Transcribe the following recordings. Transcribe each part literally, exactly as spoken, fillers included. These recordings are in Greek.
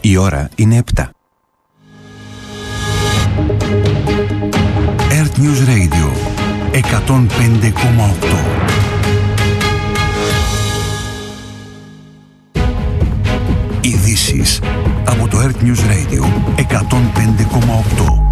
Η ώρα είναι επτά. Earth News Radio εκατόν πέντε κόμμα οκτώ. Ειδήσεις από το Earth News Radio εκατόν πέντε κόμμα οκτώ.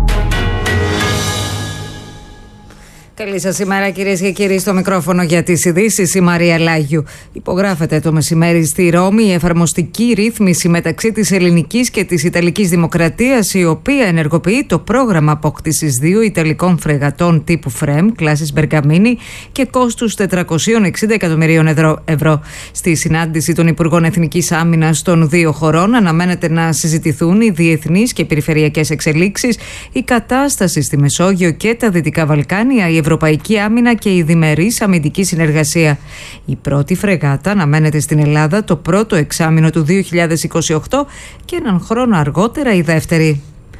Καλή σας ημέρα, κυρίες και κύριοι, στο μικρόφωνο για τις ειδήσεις η Μαρία Λάγιου. Υπογράφεται το μεσημέρι στη Ρώμη η εφαρμοστική ρύθμιση μεταξύ της ελληνικής και της ιταλικής δημοκρατίας, η οποία ενεργοποιεί το πρόγραμμα απόκτησης δύο ιταλικών φρεγατών τύπου Φρέμ, κλάσης Μπεργαμίνη και κόστους τετρακόσια εξήντα εκατομμυρίων ευρώ. Στη συνάντηση των Υπουργών Εθνικής Άμυνας των δύο χωρών αναμένεται να συζητηθούν οι διεθνείς και περιφερειακές εξελίξεις, η κατάσταση στη Μεσόγειο και τα Δυτικά Βαλκάνια, η Ευρωπαϊκή Άμυνα και η διμερής αμυντική συνεργασία. Η πρώτη φρεγάτα αναμένεται στην Ελλάδα το πρώτο εξάμηνο του δύο χιλιάδες είκοσι οκτώ και έναν χρόνο αργότερα η δεύτερη.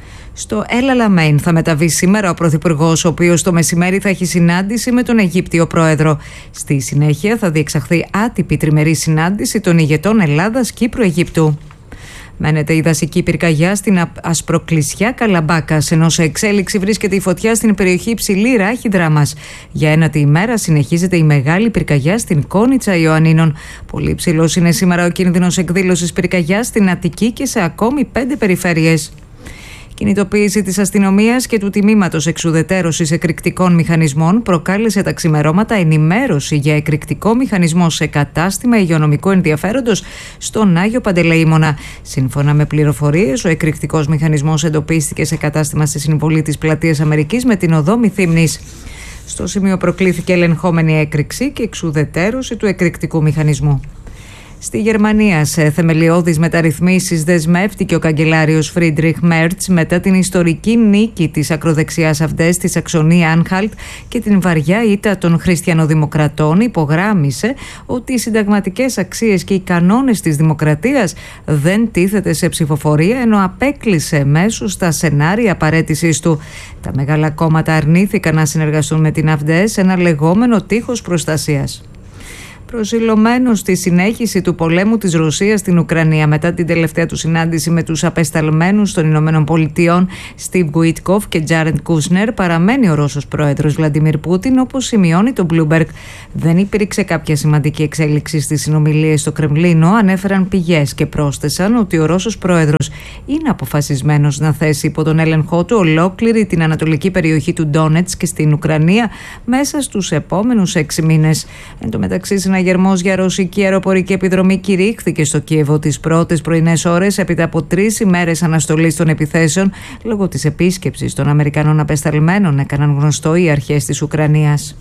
Στο El Alamein θα μεταβεί σήμερα ο Πρωθυπουργός, ο οποίος το μεσημέρι θα έχει συνάντηση με τον Αιγύπτιο Πρόεδρο. Στη συνέχεια θα διεξαχθεί άτυπη τριμερή συνάντηση των ηγετών Ελλάδας, Κύπρου, Αιγύπτου. Μένεται η δασική πυρκαγιά στην Ασπροκλεισιά Καλαμπάκας, ενώ σε εξέλιξη βρίσκεται η φωτιά στην περιοχή Υψηλή Ράχη Δράμας. Για ένατη ημέρα συνεχίζεται η μεγάλη πυρκαγιά στην Κόνιτσα Ιωαννίνων. Πολύ ψηλός είναι σήμερα ο κίνδυνος εκδήλωσης πυρκαγιάς στην Αττική και σε ακόμη πέντε περιφέρειες. Κινητοποίηση της αστυνομίας και του τμήματος εξουδετέρωσης εκρηκτικών μηχανισμών προκάλεσε τα ξημερώματα ενημέρωση για εκρηκτικό μηχανισμό σε κατάστημα υγειονομικού ενδιαφέροντος στον Άγιο Παντελεήμονα. Σύμφωνα με πληροφορίες, ο εκρηκτικός μηχανισμός εντοπίστηκε σε κατάστημα στη συμβολή της Πλατείας Αμερικής με την οδό Μυθύμνης. Στο σημείο προκλήθηκε ελεγχόμενη έκρηξη και εξουδετέρωση του εκρηκτικού μηχανισμού. Στη Γερμανία, σε θεμελιώδεις μεταρρυθμίσεις δεσμεύτηκε ο καγκελάριος Φρίντριχ Μέρτς μετά την ιστορική νίκη της ακροδεξιάς αυτές στη Σαξονία Άνχαλτ και την βαριά ήττα των χριστιανοδημοκρατών. Υπογράμμισε ότι οι συνταγματικές αξίες και οι κανόνες της δημοκρατίας δεν τίθεται σε ψηφοφορία, ενώ απέκλεισε μέσω στα σενάρια παραίτησης του. Τα μεγάλα κόμματα αρνήθηκαν να συνεργαστούν με την ΑΦΔΕ σε ένα λεγόμενο τείχος προστασίας. Προσιλωμένος στη συνέχιση του πολέμου της Ρωσίας στην Ουκρανία μετά την τελευταία του συνάντηση με τους απεσταλμένους των Ηνωμένων Πολιτειών Στιβ Γουίτκοφ και Τζάρεντ Κούσνερ, παραμένει ο Ρώσος πρόεδρος Βλαντιμίρ Πούτιν, όπως σημειώνει το Bloomberg. Δεν υπήρξε κάποια σημαντική εξέλιξη στις συνομιλίες στο Κρεμλίνο, ανέφεραν πηγές και πρόσθεσαν ότι ο Ρώσος πρόεδρος είναι αποφασισμένος να θέσει υπό τον έλεγχό του ολόκληρη την ανατολική περιοχή του Ντόνετσκ και στην Ουκρανία μέσα στους επόμενους έξι μήνες. Εν τω μεταξύ, συναγερμός για ρωσική αεροπορική επιδρομή κηρύχθηκε στο Κίεβο τις πρώτες πρωινές ώρες έπειτα από τρεις ημέρες αναστολής των επιθέσεων λόγω της επίσκεψης των Αμερικανών απεσταλμένων, έκαναν γνωστό οι αρχές της Ουκρανίας.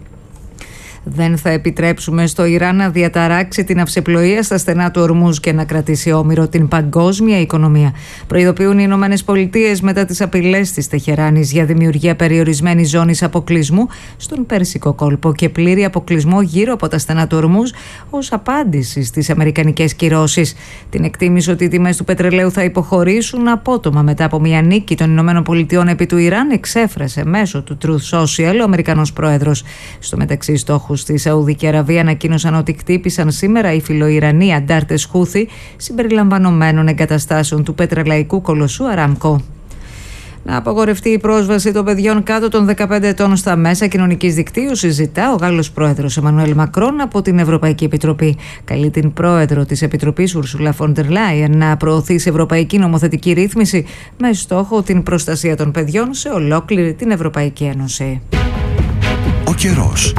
Δεν θα επιτρέψουμε στο Ιράν να διαταράξει την αυσεπλοεία στα στενά του Ορμούζ και να κρατήσει όμηρο την παγκόσμια οικονομία. Προειδοποιούν οι Ηνωμένες Πολιτείες μετά τις απειλές της Τεχεράνης για δημιουργία περιορισμένης ζώνης αποκλεισμού στον Πέρσικο κόλπο και πλήρη αποκλεισμό γύρω από τα στενά του Ορμούζ ως απάντηση στις αμερικανικές κυρώσεις. Την εκτίμηση ότι οι τιμές του πετρελαίου θα υποχωρήσουν απότομα μετά από μια νίκη των Ηνωμένων Πολιτειών επί του Ιράν εξέφρασε μέσω του Truth Social ο Αμερικανός πρόεδρος. Στο μεταξύ, στόχους στη Σαουδική Αραβία ανακοίνωσαν ότι χτύπησαν σήμερα οι φιλοϊρανοί αντάρτες Χούθη συμπεριλαμβανομένων εγκαταστάσεων του πετρελαϊκού κολοσσού Αράμκο. Να απαγορευτεί η πρόσβαση των παιδιών κάτω των δεκαπέντε ετών στα μέσα κοινωνικής δικτύωσης, ζητά ο Γάλλος πρόεδρος Εμμανουέλ Μακρόν από την Ευρωπαϊκή Επιτροπή. Καλεί την πρόεδρο της Επιτροπής Ούρσουλα φον ντερ Λάιεν να προωθήσει ευρωπαϊκή νομοθετική ρύθμιση με στόχο την προστασία των παιδιών σε ολόκληρη την Ευρωπαϊκή Ένωση. Ο καιρός.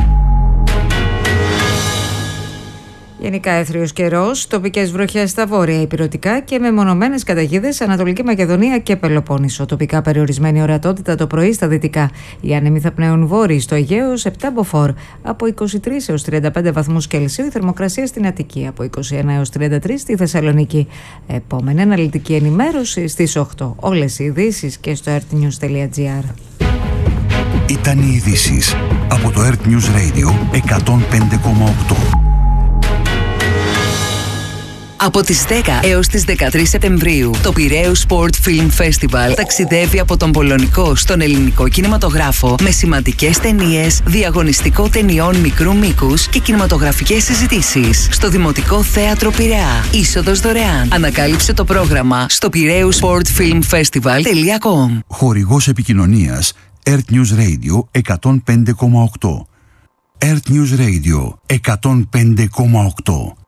Γενικά έθριος καιρός, τοπικές βροχές στα βόρεια ηπειρωτικά και μεμονωμένες καταιγίδες Ανατολική Μακεδονία και Πελοπόννησο. Τοπικά περιορισμένη ορατότητα το πρωί στα δυτικά. Οι άνεμοι θα πνέουν βόρειοι στο Αιγαίο σε επτά μποφόρ. Από είκοσι τρεις έως τριάντα πέντε βαθμούς Κελσίου η θερμοκρασία στην Αττική. Από είκοσι ένα έως τριάντα τρεις στη Θεσσαλονίκη. Επόμενη αναλυτική ενημέρωση στις οκτώ. Όλες οι ειδήσεις και στο earthnews τελεία gr. Ήταν οι ειδήσεις από το Earth News Radio εκατόν πέντε κόμμα οκτώ. Από τις δέκα έως τις δεκατρείς Σεπτεμβρίου, το Πειραίους Sport Film Festival ταξιδεύει από τον πολωνικό στον ελληνικό κινηματογράφο με σημαντικές ταινίες, διαγωνιστικό ταινιών μικρού μήκους και κινηματογραφικές συζητήσεις. Στο Δημοτικό Θέατρο Πειραιά. Είσοδος δωρεάν. Ανακάλυψε το πρόγραμμα στο πειραίους σπορτ φιλμ φεστιβάλ τελεία κομ. Χορηγός επικοινωνίας Earth News Radio εκατόν πέντε κόμμα οκτώ. Earth News Radio εκατόν πέντε κόμμα οκτώ.